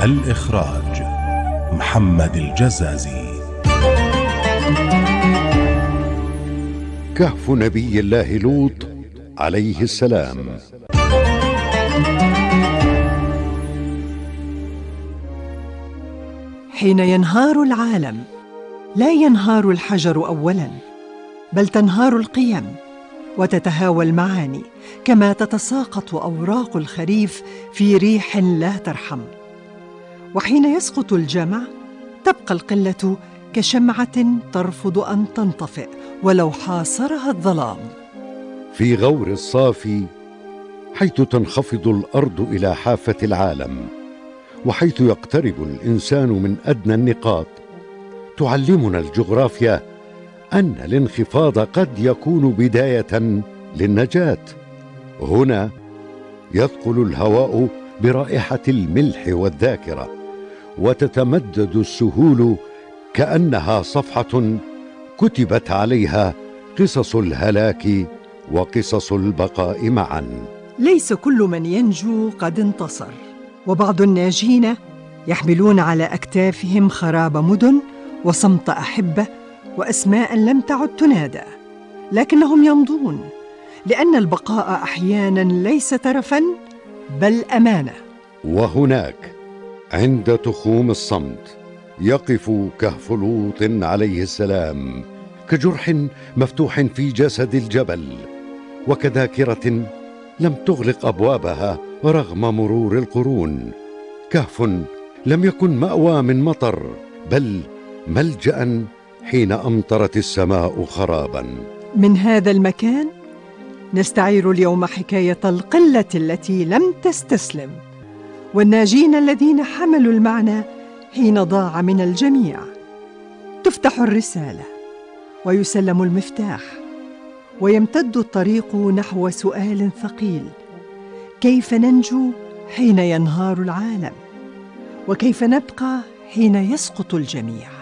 الإخراج محمد الجزازي. كهف نبي الله لوط عليه السلام. حين ينهار العالم لا ينهار الحجر أولاً، بل تنهار القيم وتتهاوى المعاني كما تتساقط أوراق الخريف في ريح لا ترحم. وحين يسقط الجمع تبقى القلة كشمعة ترفض أن تنطفئ ولو حاصرها الظلام. في غور الصافي حيث تنخفض الأرض إلى حافة العالم، وحيث يقترب الإنسان من أدنى النقاط، تعلمنا الجغرافيا أن الانخفاض قد يكون بداية للنجاة. هنا يثقل الهواء برائحة الملح والذاكرة، وتتمدد السهول كأنها صفحة كتبت عليها قصص الهلاك وقصص البقاء معا. ليس كل من ينجو قد انتصر، وبعض الناجين يحملون على أكتافهم خراب مدن وصمت أحبة وأسماء لم تعد تنادى، لكنهم يمضون، لأن البقاء أحياناً ليس ترفاً بل أمانة. وهناك عند تخوم الصمت يقف كهف لوط عليه السلام كجرح مفتوح في جسد الجبل، وكذاكرة لم تغلق أبوابها رغم مرور القرون. كهف لم يكن مأوى من مطر، بل ملجأ حين أمطرت السماء خرابا. من هذا المكان نستعير اليوم حكاية القلة التي لم تستسلم، والناجين الذين حملوا المعنى حين ضاع من الجميع. تفتح الرسالة ويسلم المفتاح، ويمتد الطريق نحو سؤال ثقيل: كيف ننجو حين ينهار العالم؟ وكيف نبقى حين يسقط الجميع؟